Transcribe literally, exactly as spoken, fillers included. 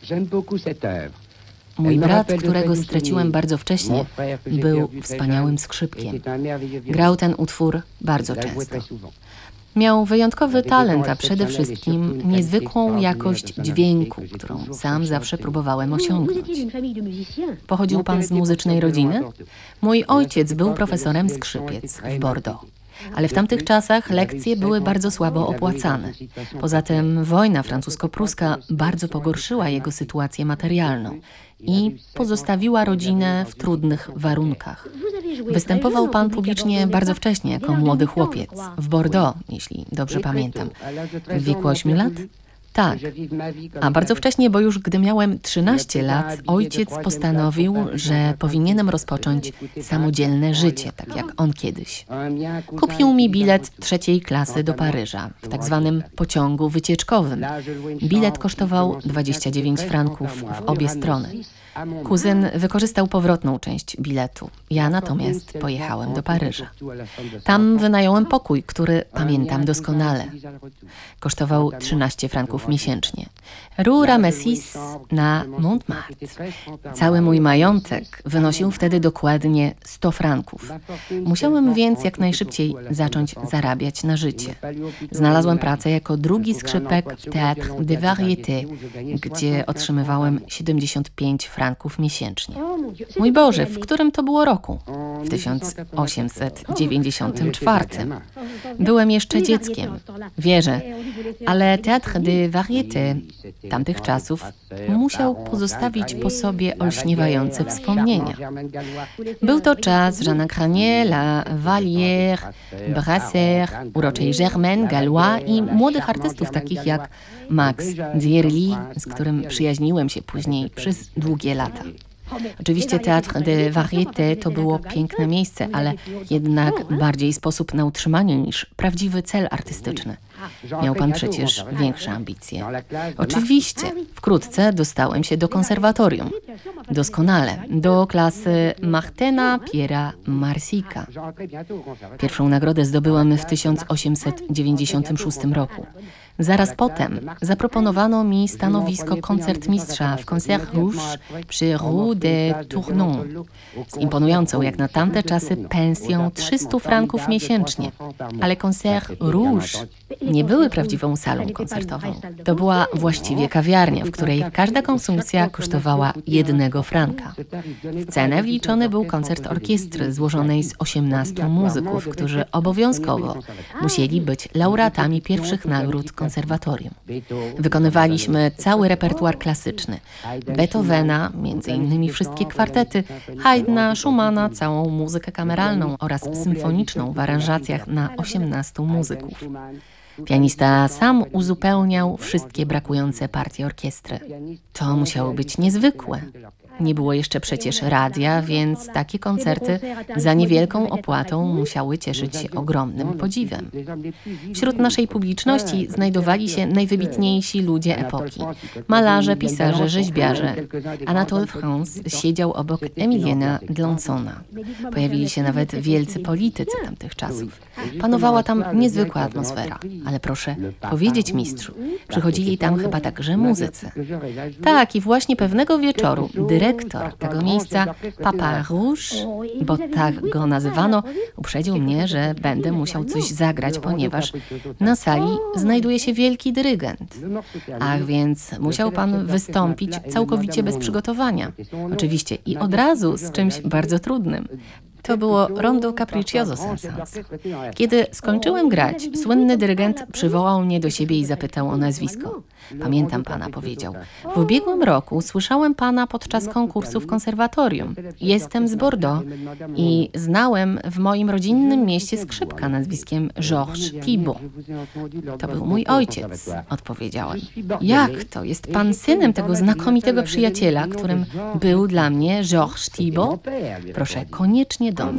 Mój brat, którego straciłem bardzo wcześnie, był wspaniałym skrzypkiem. Grał ten utwór bardzo często. Miał wyjątkowy talent, a przede wszystkim niezwykłą jakość dźwięku, którą sam zawsze próbowałem osiągnąć. Pochodził pan z muzycznej rodziny? Mój ojciec był profesorem skrzypiec w Bordeaux. Ale w tamtych czasach lekcje były bardzo słabo opłacane. Poza tym wojna francusko-pruska bardzo pogorszyła jego sytuację materialną i pozostawiła rodzinę w trudnych warunkach. Występował pan publicznie bardzo wcześnie, jako młody chłopiec, w Bordeaux, jeśli dobrze pamiętam. W wieku ośmiu lat? Tak, a bardzo wcześnie, bo już gdy miałem trzynaście lat, ojciec postanowił, że powinienem rozpocząć samodzielne życie, tak jak on kiedyś. Kupił mi bilet trzeciej klasy do Paryża, w tak zwanym pociągu wycieczkowym. Bilet kosztował dwadzieścia dziewięć franków w obie strony. Kuzyn wykorzystał powrotną część biletu. Ja natomiast pojechałem do Paryża. Tam wynająłem pokój, który pamiętam doskonale. Kosztował trzynaście franków miesięcznie. Rue Ramessis na Montmartre. Cały mój majątek wynosił wtedy dokładnie sto franków. Musiałem więc jak najszybciej zacząć zarabiać na życie. Znalazłem pracę jako drugi skrzypek w Théâtre des Variétés, gdzie otrzymywałem siedemdziesiąt pięć franków miesięcznie. Mój Boże, w którym to było roku? W tysiąc osiemset dziewięćdziesiątym czwartym. Byłem jeszcze dzieckiem, wierzę, ale Théâtre des Variétés tamtych czasów musiał pozostawić po sobie olśniewające wspomnienia. Był to czas Jeana Granier, Vallière, Brasseur, uroczej Germaine Galois i młodych artystów takich jak Max Dierli, z którym przyjaźniłem się później przez długie lata. Oczywiście Théâtre des Variétés to było piękne miejsce, ale jednak bardziej sposób na utrzymanie niż prawdziwy cel artystyczny. Miał pan przecież większe ambicje. Oczywiście, wkrótce dostałem się do konserwatorium. Doskonale, do klasy Martina Pierre'a Marsika. Pierwszą nagrodę zdobyłem w tysiąc osiemset dziewięćdziesiątym szóstym roku. Zaraz potem zaproponowano mi stanowisko koncertmistrza w Concert Rouge przy Rue de Tournon z imponującą jak na tamte czasy pensją trzysta franków miesięcznie. Ale Concert Rouge nie były prawdziwą salą koncertową. To była właściwie kawiarnia, w której każda konsumpcja kosztowała jednego franka. W cenę wliczony był koncert orkiestry złożonej z osiemnastu muzyków, którzy obowiązkowo musieli być laureatami pierwszych nagród konserwatorium. Wykonywaliśmy cały repertuar klasyczny. Beethovena, między innymi wszystkie kwartety, Haydna, Schumana, całą muzykę kameralną oraz symfoniczną w aranżacjach na osiemnastu muzyków. Pianista sam uzupełniał wszystkie brakujące partie orkiestry. To musiało być niezwykłe. Nie było jeszcze przecież radia, więc takie koncerty za niewielką opłatą musiały cieszyć się ogromnym podziwem. Wśród naszej publiczności znajdowali się najwybitniejsi ludzie epoki. Malarze, pisarze, rzeźbiarze. Anatole France siedział obok Emiliena Glansona. Pojawili się nawet wielcy politycy tamtych czasów. Panowała tam niezwykła atmosfera. Ale proszę powiedzieć, mistrzu, przychodzili tam chyba także muzycy. Tak, i właśnie pewnego wieczoru dyrektor tego miejsca, Papa Rouge, bo tak go nazywano, uprzedził mnie, że będę musiał coś zagrać, ponieważ na sali znajduje się wielki dyrygent. Ach, więc musiał pan wystąpić całkowicie bez przygotowania. Oczywiście i od razu z czymś bardzo trudnym. To było Rondo Capriccioso Saint-Saëns. Kiedy skończyłem grać, słynny dyrygent przywołał mnie do siebie i zapytał o nazwisko. Pamiętam pana, powiedział. W ubiegłym roku słyszałem pana podczas konkursu w konserwatorium. Jestem z Bordeaux i znałem w moim rodzinnym mieście skrzypka nazwiskiem Georges Thibault. To był mój ojciec, odpowiedziałem. Jak to? Jest pan synem tego znakomitego przyjaciela, którym był dla mnie Georges Thibault? Proszę koniecznie do mnie